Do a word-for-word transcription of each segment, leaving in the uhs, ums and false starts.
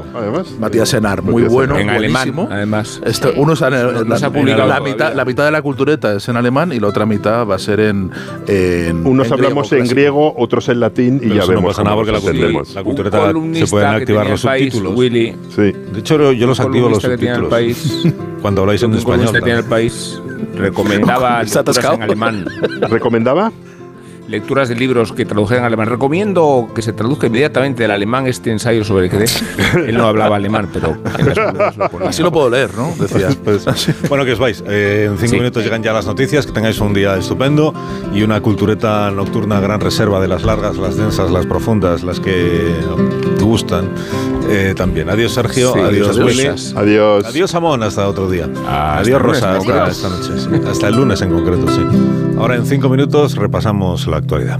además. Matías Senar, muy Matías bueno, en buenísimo. alemán, además. Esto, uno es en, No la, se ha publicado en la todavía. mitad, la mitad de la cultureta es en alemán y la otra mitad va a ser en, en Unos en hablamos griego en griego, otros en latín y Pero ya eso no vemos pasa nada cómo porque la, nos entendemos. la Un cultureta se columnista pueden que activar tenía los el país, subtítulos. Willy, Sí. De hecho, yo los un activo los columnista que tenía el subtítulos. país, Cuando habláis en un español. columnista que tenía el país recomendaba Está lecturas atascado. en alemán. ¿Recomendaba? Lecturas de libros que tradujeran en alemán. Recomiendo que se traduzca inmediatamente del alemán este ensayo sobre que él no hablaba alemán, pero en las columnas lo ponía. Así lo puedo leer, ¿no? Decía. Pues, bueno, que os vais. Eh, en cinco Sí. minutos llegan ya las noticias. Que tengáis un día estupendo y una cultureta nocturna gran reserva de las largas, las densas, las profundas, las que te gustan. Eh, también. Adiós, Sergio. Sí, adiós, adiós. Willy. Adiós. Adiós, Amón. Hasta otro día. Hasta adiós, el lunes, Rosa. en Hasta concreto. esta noche. Sí. Hasta el lunes en concreto, sí. Ahora en cinco minutos repasamos la actualidad.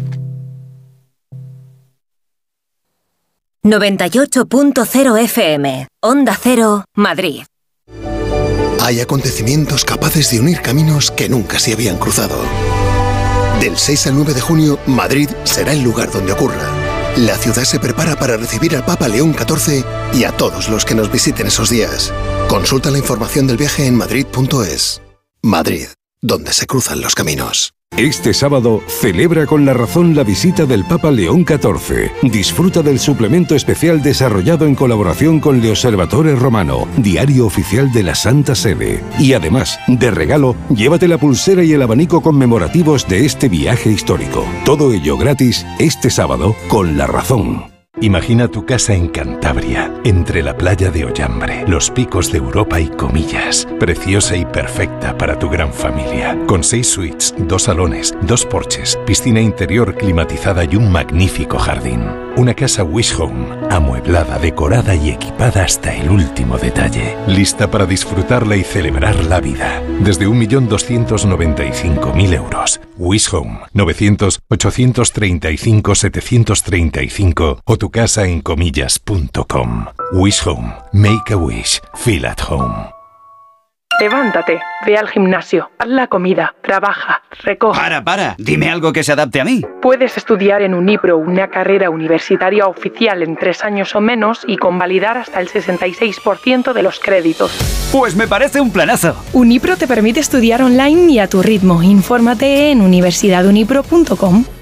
noventa y ocho punto cero F M, Onda Cero, Madrid. Hay acontecimientos capaces de unir caminos que nunca se habían cruzado. Del seis al nueve de junio, Madrid será el lugar donde ocurra. La ciudad se prepara para recibir al Papa León catorce y a todos los que nos visiten esos días. Consulta la información del viaje en madrid punto es. Madrid, donde se cruzan los caminos. Este sábado celebra con La Razón la visita del Papa León catorce. Disfruta del suplemento especial desarrollado en colaboración con Le Osservatore Romano, diario oficial de la Santa Sede. Y además, de regalo, llévate la pulsera y el abanico conmemorativos de este viaje histórico. Todo ello gratis este sábado con La Razón. Imagina tu casa en Cantabria, entre la playa de Ollambre, los picos de Europa y Comillas. Preciosa y perfecta para tu gran familia. Con seis suites, dos salones, dos porches, piscina interior climatizada y un magnífico jardín. Una casa Wish Home, amueblada, decorada y equipada hasta el último detalle. Lista para disfrutarla y celebrar la vida. Desde un millón doscientos noventa y cinco mil euros. Wish Home, novecientos, ochocientos treinta y cinco, setecientos treinta y cinco o tu casa en comillas punto com. Wish Home. Make a wish. Feel at home. Levántate, ve al gimnasio, haz la comida, trabaja, recoge. Para, para, dime algo que se adapte a mí. Puedes estudiar en Unipro una carrera universitaria oficial en tres años o menos y convalidar hasta el sesenta y seis por ciento de los créditos. Pues me parece un planazo. Unipro te permite estudiar online y a tu ritmo. Infórmate en universidad unipro punto com.